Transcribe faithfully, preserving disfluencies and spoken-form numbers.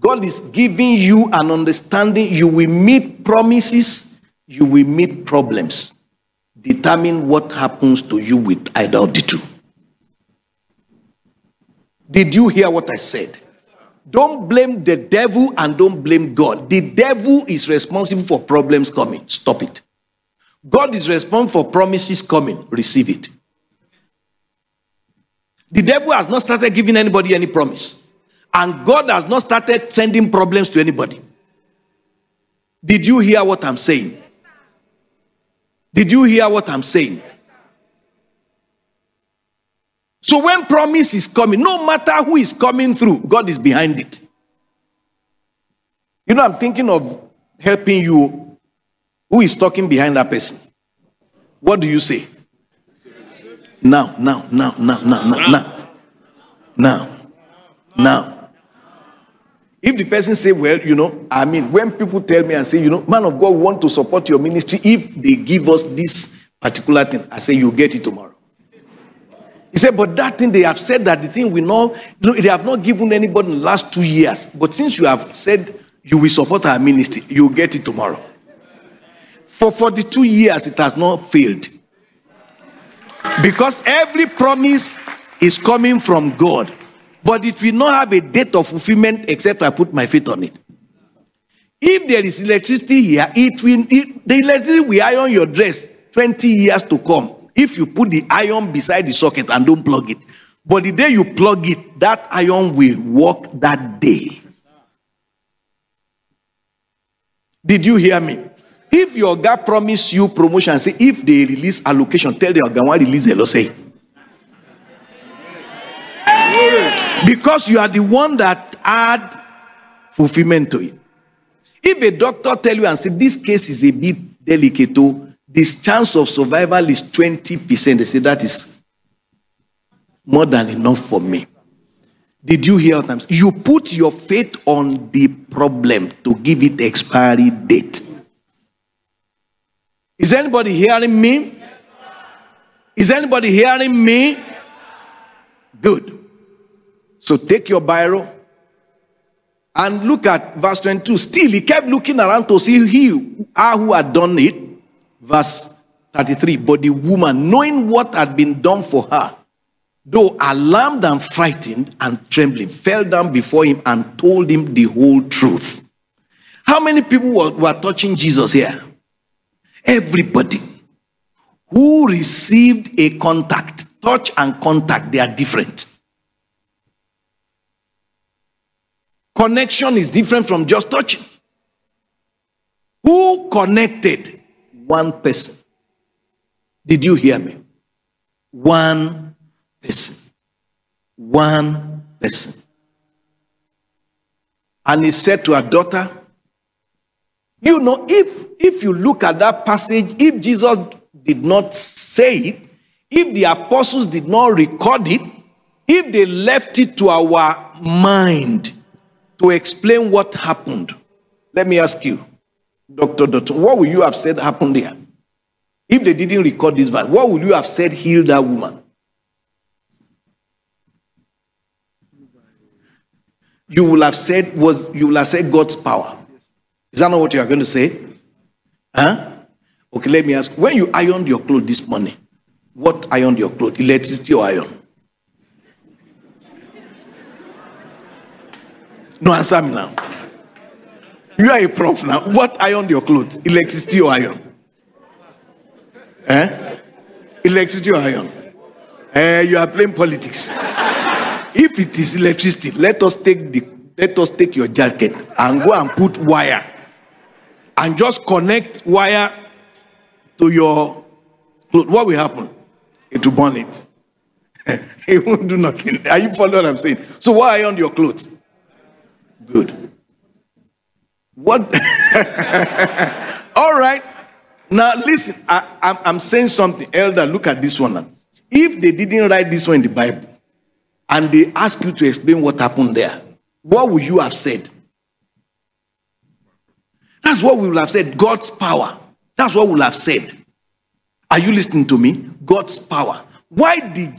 God is giving you an understanding. You will meet promises, you will meet problems. Determine what happens to you with either of the two. Did you hear what I said? Don't blame the devil and don't blame God. The devil is responsible for problems coming. Stop it. God is responsible for promises coming. Receive it. The devil has not started giving anybody any promise. And God has not started sending problems to anybody. Did you hear what I'm saying? Did you hear what I'm saying? So when promise is coming, no matter who is coming through, God is behind it. You know, I'm thinking of helping you. Who is talking behind that person? What do you say? Now, now, now, now, now, now, now, now, now. If the person say, well, you know, I mean, when people tell me and say, you know, man of God, we want to support your ministry, if they give us this particular thing, I say, you get it tomorrow. He said, but that thing, they have said that the thing we know, they have not given anybody in the last two years. But since you have said you will support our ministry, you will get it tomorrow. For forty-two years, it has not failed. Because every promise is coming from God. But it will not have a date of fulfillment except I put my faith on it. If there is electricity here, it will it, the electricity will iron your dress twenty years to come. If you put the iron beside the socket and don't plug it. But the day you plug it, that iron will work that day. Did you hear me? If your guy promise you promotion, say if they release allocation, tell the guy release the say. Because you are the one that add fulfillment to it. If a doctor tell you and say this case is a bit delicate, this chance of survival is twenty percent. They say that is more than enough for me. Did you hear what I'm saying? You put your faith on the problem to give it expiry date. Is anybody hearing me? Is anybody hearing me? Good. So take your Bible and look at verse twenty-two. Still, he kept looking around to see he who had done it. Verse thirty-three. But the woman, knowing what had been done for her, though alarmed and frightened and trembling, fell down before him and told him the whole truth. How many people were, were touching Jesus here? Everybody who received a contact. Touch and contact, they are different. Connection is different from just touching. Who connected? One person. Did you hear me? One person. One person. And he said to her daughter, you know, if if you look at that passage, if Jesus did not say it, if the apostles did not record it, if they left it to our mind to explain what happened, let me ask you, Doctor Doctor, what would you have said happened there? If they didn't record this verse, what would you have said healed that woman? You will have said was you will have said God's power. Is that not what you are going to say? Huh? Okay, let me ask. When you ironed your clothes this morning, what ironed your clothes? Electricity or iron? No, answer me now. You are a prof now. What ironed your clothes? Electricity or iron? Eh? Electricity or iron? Eh, you are playing politics. If it is electricity, let us take the let us take your jacket and go and put wire. And just connect wire to your clothes. What will happen? It will burn it. It won't do nothing. Are you following what I'm saying? So why iron your clothes? Good. What? All right. Now listen, I, I'm, I'm saying something. Elder, look at this one now. If they didn't write this one in the Bible, and they ask you to explain what happened there, what would you have said? That's what we will have said. God's power. That's what we will have said. Are you listening to me? God's power. Why did